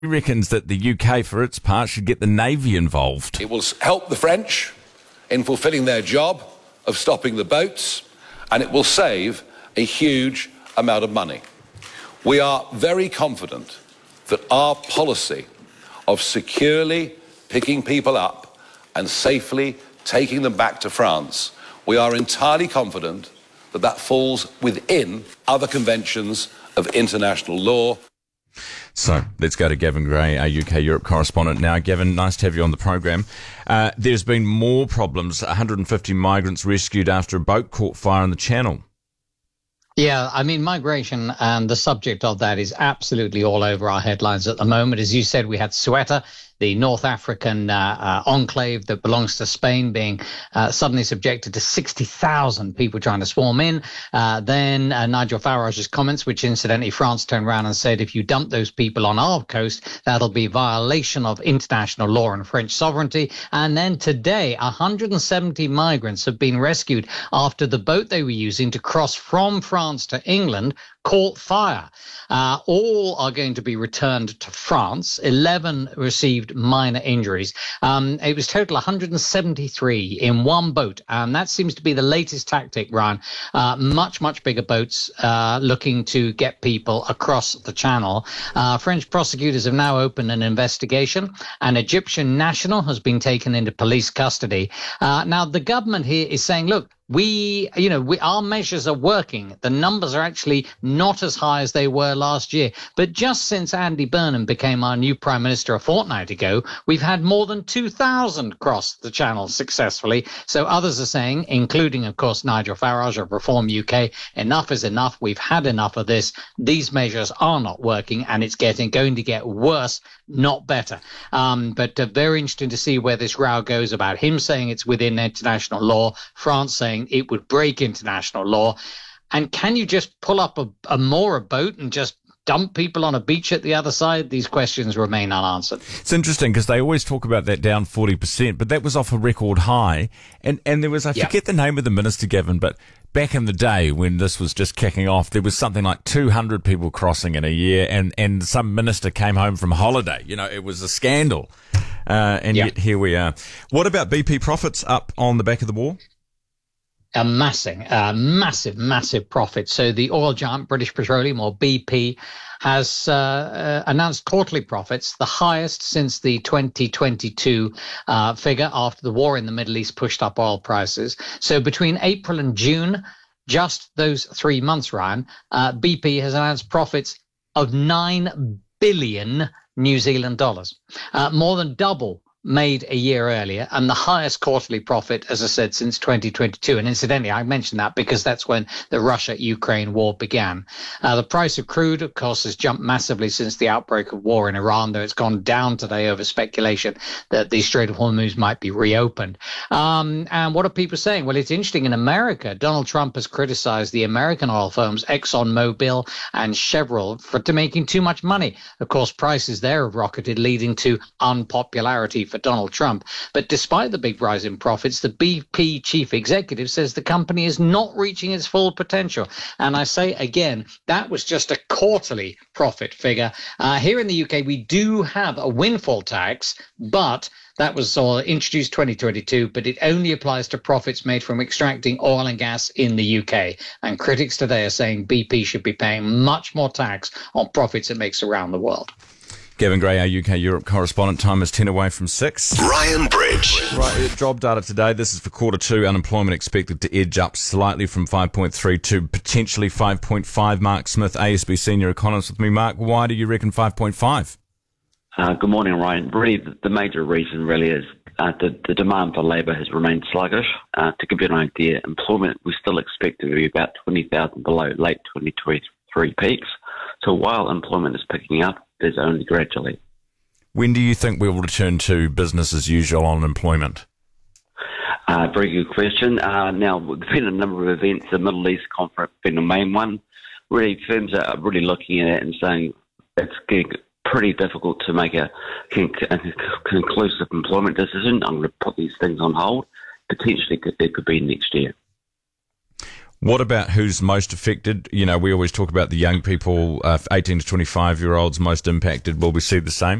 He reckons that the UK, for its part, should get the Navy involved. It will help the French in fulfilling their job of stopping the boats, and it will save a huge amount of money. We are very confident that our policy of securely picking people up and safely taking them back to France, we are entirely confident that that falls within other conventions of international law. So let's go to Gavin Gray, our UK-Europe correspondent now. Gavin, nice to have you on the program. There's been more problems. 150 migrants rescued after a boat caught fire in the Channel. Yeah, I mean, migration and the subject of that is absolutely all over our headlines at the moment. As you said, we had Ceuta, the North African enclave that belongs to Spain, being suddenly subjected to 60,000 people trying to swarm in. Then Nigel Farage's comments, which incidentally France turned around and said, if you dump those people on our coast, that'll be violation of international law and French sovereignty. And then today, 170 migrants have been rescued after the boat they were using to cross from France to England caught fire. All are going to be returned to France. 11 received minor injuries. It was total 173 in one boat, and that seems to be the latest tactic, Ryan. Much bigger boats looking to get people across the Channel. French prosecutors have now opened an investigation. An Egyptian national has been taken into police custody. Now, the government here is saying, look, our measures are working. The numbers are actually not as high as they were last year. But just since Andy Burnham became our new Prime Minister a fortnight ago, we've had more than 2,000 cross the Channel successfully. So others are saying, including, of course, Nigel Farage of Reform UK, enough is enough. We've had enough of this. These measures are not working, and it's going to get worse, not better. But very interesting to see where this row goes about him saying it's within international law, France saying it would break international law. And can you just pull up a boat and just dump people on a beach at the other side? These questions remain unanswered. It's interesting because they always talk about that down 40%, but that was off a record high. And there was, I forget the name of the minister, Gavin, but back in the day when this was just kicking off, there was something like 200 people crossing in a year, and some minister came home from holiday. It was a scandal. Yet here we are. What about BP profits up on the back of the war? A massive profit. So the oil giant British Petroleum, or BP, has announced quarterly profits, the highest since the 2022 figure after the war in the Middle East pushed up oil prices. So between April and June, just those 3 months, Ryan, BP has announced profits of 9 billion New Zealand dollars, more than double made a year earlier, and the highest quarterly profit, as I said, since 2022. And incidentally, I mentioned that because that's when the Russia-Ukraine war began. The price of crude, of course, has jumped massively since the outbreak of war in Iran, though it's gone down today over speculation that the Strait of Hormuz might be reopened. And what are people saying? Well, it's interesting. In America, Donald Trump has criticized the American oil firms ExxonMobil and Chevron for making too much money. Of course, prices there have rocketed, leading to unpopularity for Donald Trump. But despite the big rise in profits, the BP chief executive says the company is not reaching its full potential. And I say again, that was just a quarterly profit figure. Here in the UK, we do have a windfall tax, but that was introduced 2022, but it only applies to profits made from extracting oil and gas in the UK. And critics today are saying BP should be paying much more tax on profits it makes around the world. Gavin Gray, our UK-Europe correspondent. Time is 10 away from 6. Ryan Bridge. Right, job data today. This is for quarter 2. Unemployment expected to edge up slightly from 5.3 to potentially 5.5. Mark Smith, ASB Senior Economist with me. Mark, why do you reckon 5.5? Good morning, Ryan. Really, the major reason really is the demand for labour has remained sluggish. To give you an idea, employment we still expect to be about 20,000 below late 2023 peaks. So while employment is picking up, there's only gradually. When do you think we'll return to business as usual on employment? Very good question. Now, there's been a number of events, the Middle East conference being the main one. Really, firms are really looking at it and saying it's getting pretty difficult to make a conclusive employment decision. I'm going to put these things on hold. Potentially, it could be next year. What about who's most affected? You know, we always talk about the young people, 18 to 25-year-olds most impacted. Will we see the same?